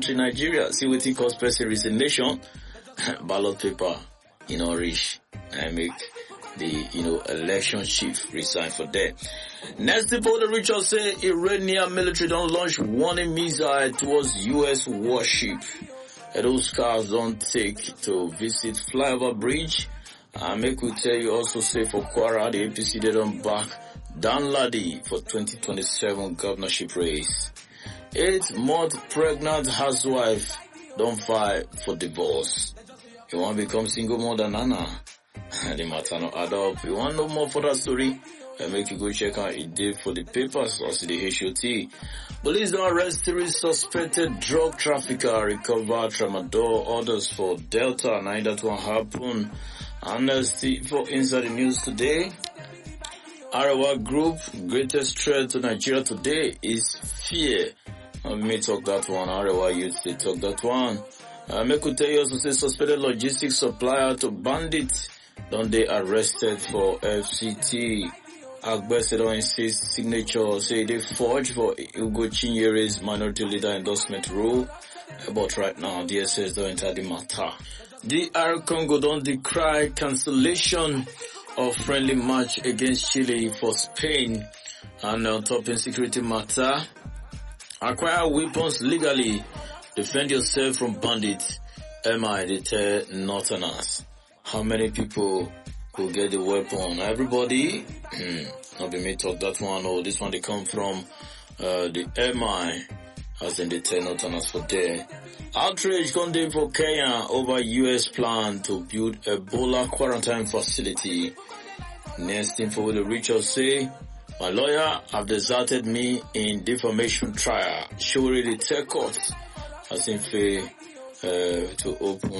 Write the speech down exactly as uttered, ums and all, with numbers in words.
country, Nigeria. See what it cause person resignation. Ballot paper, you know, reach and make the, you know, election chief resign for that. Next report, the Richard say Iranian military don't launch warning missile towards U S warship. And those cars don't take to visit flyover bridge. And make we tell you also say for Kwara, the A P C they don't back Dan Ladi for twenty twenty-seven governorship race. Eight month pregnant housewife don't fight for divorce. You want to become single mother Nana? The matter no add up. You want no more for that story? I make you go check out it did for the papers or see the H O T. Police don't arrest three suspected drug trafficker, recover tramadol, orders for Delta, and that one happen. And uh, for inside the news today, Arewa Group, greatest threat to Nigeria today is fear. I may talk that one, Arewa youth, they talk that one. I make you tell you also say suspected logistics supplier to bandits, don't they arrested for F C T. Agbese don't insist signature, say they forge for Ugo Chinyere's minority leader endorsement rule. But right now, D S S don't enter the matter. D R Congo don't decry cancellation of friendly match against Chile for Spain. And on top insecurity matter, acquire weapons legally, defend yourself from bandits. M I deter northerners. How many people could get the weapon? Everybody? Not be me talk that one. Oh, this one they come from uh, the M I as in the ten northerners for there. Outrage condemned for Kenya over U S plan to build Ebola quarantine facility. Next thing for the Richard say, my lawyer have deserted me in defamation trial. Surely the tech court has in fair uh, to open